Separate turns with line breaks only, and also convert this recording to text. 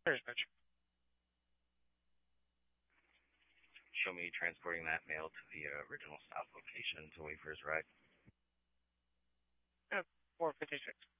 There's no chance.
Show me transporting that mail to the original south location to wait for his ride.
456.